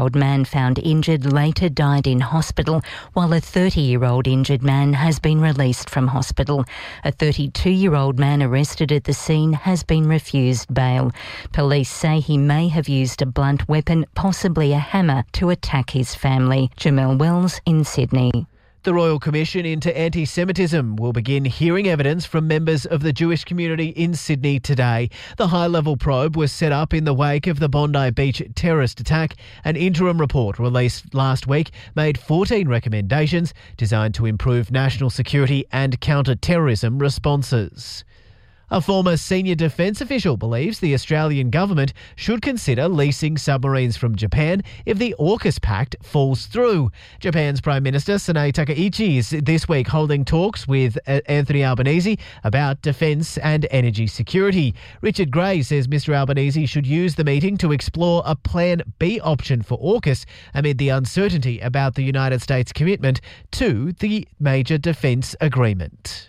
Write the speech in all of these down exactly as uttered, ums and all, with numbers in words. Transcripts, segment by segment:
old man found injured later died in hospital, while a thirty-year-old injured man has been released from hospital. A thirty-two-year-old man arrested at the scene has been refused bail. Police say he may have used a blunt weapon, possibly a hammer, to attack his family. Jamel Wells in Sydney. The Royal Commission into Anti-Semitism will begin hearing evidence from members of the Jewish community in Sydney today. The high-level probe was set up in the wake of the Bondi Beach terrorist attack. An interim report released last week made fourteen recommendations designed to improve national security and counter-terrorism responses. A former senior defence official believes the Australian government should consider leasing submarines from Japan if the AUKUS pact falls through. Japan's Prime Minister Sanae Takaichi is this week holding talks with Anthony Albanese about defence and energy security. Richard Gray says Mr Albanese should use the meeting to explore a Plan B option for AUKUS amid the uncertainty about the United States' commitment to the major defence agreement.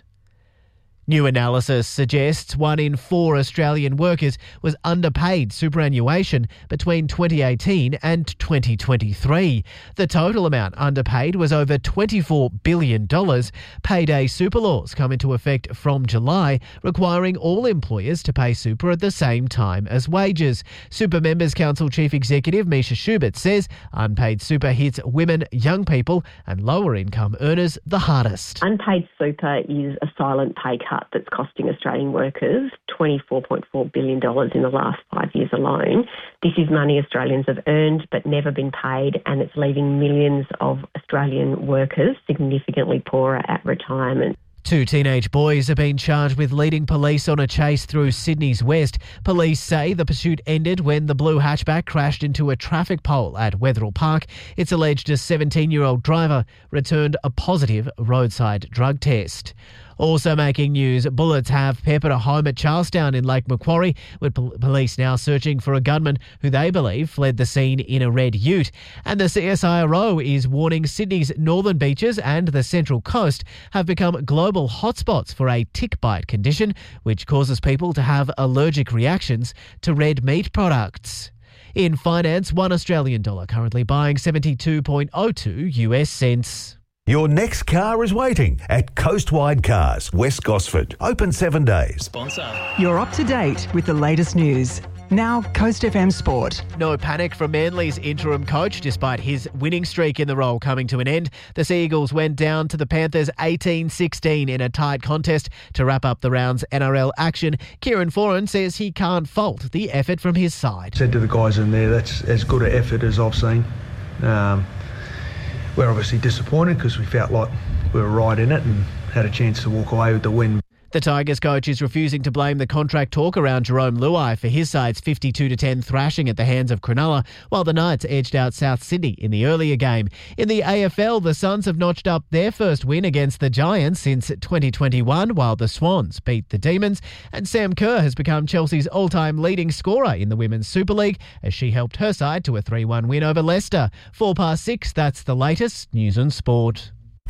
New analysis suggests one in four Australian workers was underpaid superannuation between twenty eighteen and twenty twenty-three. The total amount underpaid was over twenty-four billion dollars. Payday super laws come into effect from July, requiring all employers to pay super at the same time as wages. Super Members Council Chief Executive Misha Schubert says unpaid super hits women, young people and lower income earners the hardest. Unpaid super is a silent pay cut that's costing Australian workers twenty-four point four billion dollars in the last five years alone. This is money Australians have earned but never been paid, and it's leaving millions of Australian workers significantly poorer at retirement. Two teenage boys have been charged with leading police on a chase through Sydney's west. Police say the pursuit ended when the blue hatchback crashed into a traffic pole at Wetherill Park. It's alleged a seventeen-year-old driver returned a positive roadside drug test. Also making news, bullets have peppered a home at Charlestown in Lake Macquarie, with pol- police now searching for a gunman who they believe fled the scene in a red ute. And the C S I R O is warning Sydney's northern beaches and the Central Coast have become global hotspots for a tick bite condition, which causes people to have allergic reactions to red meat products. In finance, one Australian dollar currently buying seventy-two point oh two U S cents. Your next car is waiting at Coastwide Cars, West Gosford. Open seven days. Sponsor. You're up to date with the latest news. Now, Coast F M Sport. No panic from Manly's interim coach, despite his winning streak in the role coming to an end. The Sea Eagles went down to the Panthers eighteen sixteen in a tight contest to wrap up the round's N R L action. Kieran Foran says he can't fault the effort from his side. Said to the guys in there, that's as good an effort as I've seen. Um, we're obviously disappointed because we felt like we were right in it and had a chance to walk away with the win. The Tigers coach is refusing to blame the contract talk around Jerome Luai for his side's fifty-two to ten thrashing at the hands of Cronulla, while the Knights edged out South Sydney in the earlier game. In the A F L, the Suns have notched up their first win against the Giants since twenty twenty-one, while the Swans beat the Demons. And Sam Kerr has become Chelsea's all-time leading scorer in the Women's Super League as she helped her side to a three one win over Leicester. Four past six, that's the latest news and sport.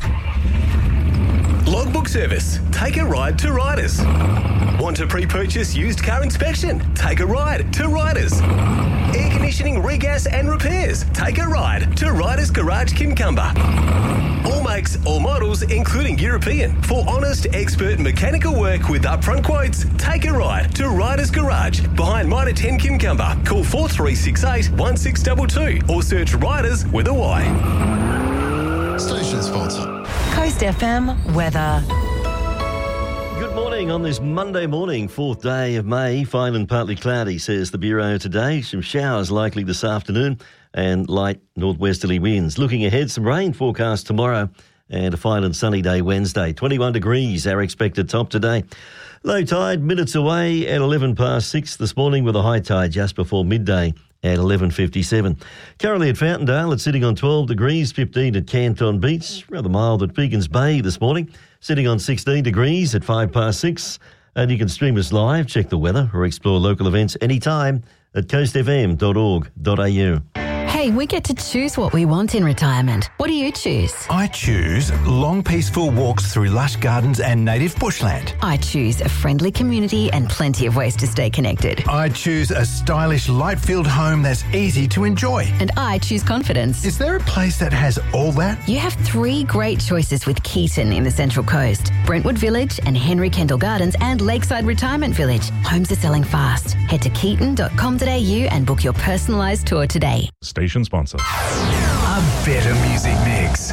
Logbook Service. Take a ride to Riders. Want to pre-purchase used car inspection? Take a ride to Riders. Air conditioning, regas and repairs? Take a ride to Riders Garage Kincumber. All makes, all models, including European. For honest, expert mechanical work with upfront quotes, take a ride to Riders Garage behind Mitre ten Kincumber. Call four three six eight, one six two two or search Riders with a Y. Station sponsor. Coast F M weather. Good morning on this Monday morning, fourth day of May. Fine and partly cloudy, says the Bureau today. Some showers likely this afternoon and light northwesterly winds. Looking ahead, some rain forecast tomorrow and a fine and sunny day Wednesday. twenty-one degrees, our expected top today. Low tide minutes away at eleven past six this morning with a high tide just before midday at eleven fifty-seven. Currently at Fountaindale, it's sitting on twelve degrees, fifteen at Canton Beach, rather mild at Pegans Bay this morning, sitting on sixteen degrees at five past six. And you can stream us live, check the weather or explore local events anytime at coast f m dot org dot a u. Hey, we get to choose what we want in retirement. What do you choose? I choose long, peaceful walks through lush gardens and native bushland. I choose a friendly community and plenty of ways to stay connected. I choose a stylish, light-filled home that's easy to enjoy. And I choose confidence. Is there a place that has all that? You have three great choices with Keaton in the Central Coast. Brentwood Village and Henry Kendall Gardens and Lakeside Retirement Village. Homes are selling fast. Head to keaton dot com dot a u and book your personalised tour today. Station sponsor. A better music mix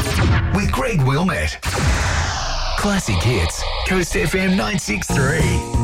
with Greg Wilmette. Classic hits. Coast F M nine six three.